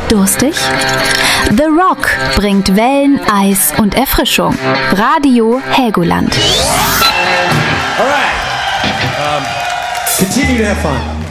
Durstig? The Rock bringt Wellen, Eis und Erfrischung. Radio Helgoland. All right. Continue to have fun.